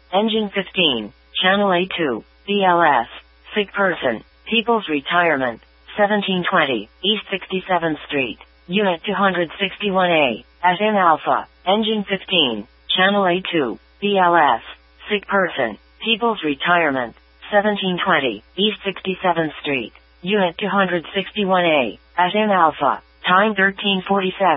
Engine 15, Channel A2, BLS, Sick Person, People's Retirement, 1720, East 67th Street, Unit 261A, at in Alpha, Engine 15, Channel A2, BLS, Sick Person, People's Retirement, 1720, East 67th Street, Unit 261A, at in Alpha, time 1347.